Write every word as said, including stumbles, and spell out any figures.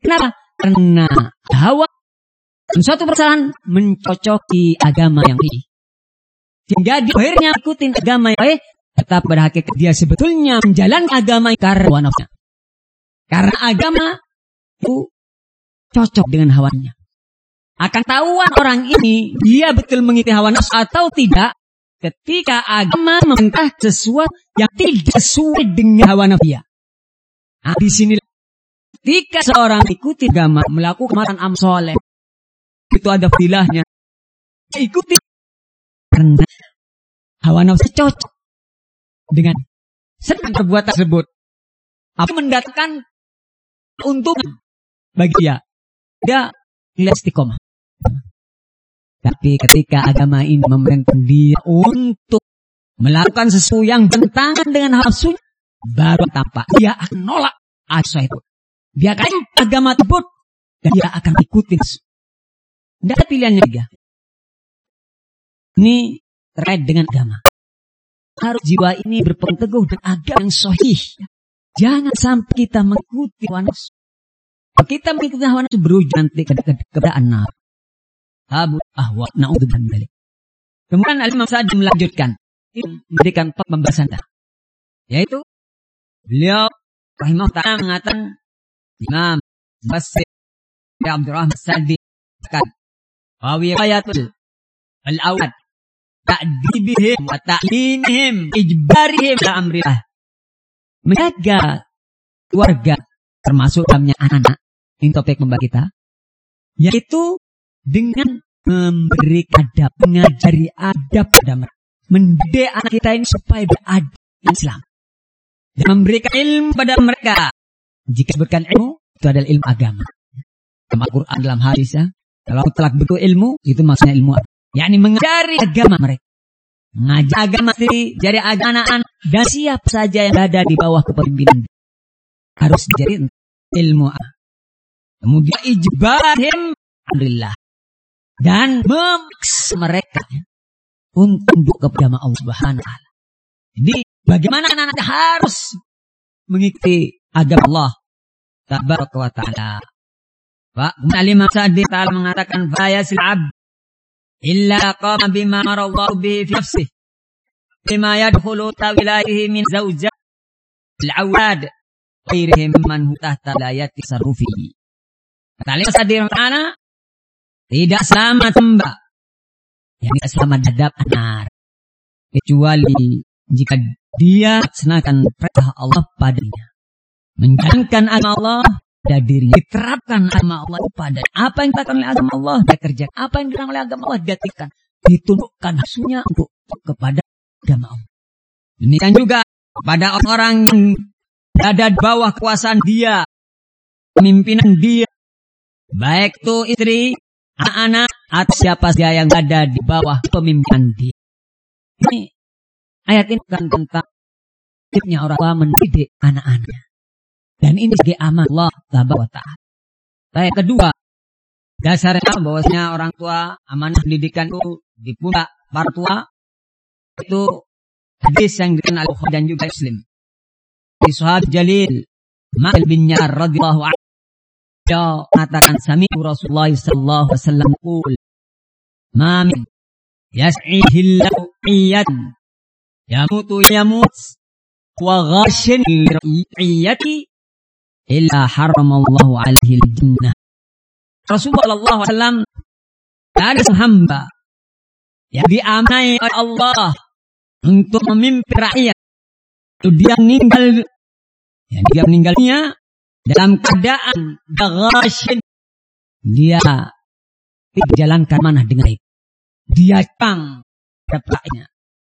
Kenapa? Karena hawa dan suatu perasaan mencocoki agama yang baik. Sehingga dia akhirnya ikutin agama yang baik, tetap pada hakikat dia sebetulnya menjalankan agama karena hawa nafsunya. Karena agama itu cocok dengan hawanya. Akan tahuan orang ini dia betul mengikuti hawa nafsu atau tidak ketika agama memerintah sesuatu yang tidak sesuai dengan hawa nafsu dia. Nah, di sini ketika seorang ikuti agama melakukan amal soleh itu ada fadilahnya. Ikuti karena hawa nafsu cocok dengan sedang perbuatan tersebut. Apa mendatangkan keuntungan bagi dia. Dia nilai istiqomah. Tapi ketika agama ini memerintah dia untuk melakukan sesuatu yang bertentangan dengan nafsunya, baru tampak dia akan nolak asal itu. Dia akan agama tersebut dan dia akan ikuti. Tidak ada pilihannya tiga. Ini terkait dengan agama. Harus jiwa ini berpegang teguh dengan agama yang sahih. Jangan sampai kita mengikuti hawa nafsu. Kalau kita mengikuti hawa nafsu berujung nanti kepada anak. Abu ahwa na'udzubillah min dzalik. Kemudian Al-Imam Sa'di melanjutkan memberikan pembahasan yaitu beliau rahimahullah ta'ala mengatakan Imam Basri Abdurrahman Sa'di katakan wa wiqayatul al-awad ta'dibihim wa ta'linihim ijbarihim la amrillah. Menjaga keluarga termasuk dalamnya anak-anak. Ini topik pembahasan kita yaitu dengan memberi adab, mengajari adab pada mereka. Mendidik anak kita ini supaya beradab Islam. Dan memberikan ilmu pada mereka. Jika sebutkan ilmu, itu adalah ilmu agama. Dalam Al-Quran, dalam hadis ya. Kalau telah betul ilmu, itu maksudnya ilmu agama. yakni mengajari agama mereka. Mengajar agama sendiri, jari agama anak-anak. Dan siapa saja yang berada di bawah kepemimpinan harus dijadi ilmu. Kemudian ijbarhim alhamdulillah. Dan memaksa mereka untuk tunduk kepada Allah Subhanahu wa taala. Jadi bagaimana anak-anak harus mengikuti agama Allah Tabaraka wa taala. Pak Imam Sa'di Ta'ala mengatakan fayasil abd illa qama bima marallahu bihi fi nafsihi bima yadkhulu tawilaihi min zawjah al-awad ghairihim man tahta layati sarrufihi. Kata Imam Sa'di Ta'ala, tidak selamat hamba yang tidak selamat hadap anak kecuali jika dia senakan perintah Allah padanya, menjalankan agama Allah pada dirinya, diterapkan agama Allah pada apa yang dikatakan oleh agama Allah dia kerjakan, apa yang dikatakan oleh agama Allah dia tinggalkan, ditundukkan nafsunya untuk kepada agama Allah. Demikian juga pada orang-orang yang berada di bawah kekuasaan dia, pemimpinan dia, baik itu istri, anak-anak, atau siapa saja yang ada di bawah pemimpinan dia. Ini ayat ini bukan tentang wajibnya orang tua mendidik anak-anaknya. Dan ini sebagai amanah Allah Tabaraka wa taala. Ayat kedua, dasarnya bahwasanya orang tua amanah pendidikan itu di pundak para tua. Itu hadis yang diriwayatkan Al-Bukhari dan juga Muslim. Di sahabat Jalil Ma'il bin Yar radhiyallahu anhu, dia mengatakan sami'tu Rasulullah sallallahu alaihi wasallam yaqul ma min yas'ihillahu iyyan yamutu yamut wa ghashin li'iyati illa haramallahu alaihi al-jannah. Rasulullah sallallahu alaihi wasallam ada hamba yang diamanai oleh Allah untuk memimpin rakyat. Itu dia meninggal, ya, dia meninggalnya dalam keadaan ghashin, dia tidak jalankan manah dengan baik. Dia cang rakyatnya.